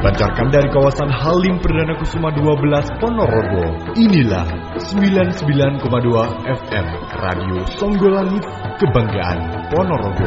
Dipancarkan dari kawasan Halim Perdana Kusuma 12 Ponorogo. Inilah 99,2 FM Radio Songgolangit, Kebanggaan Ponorogo.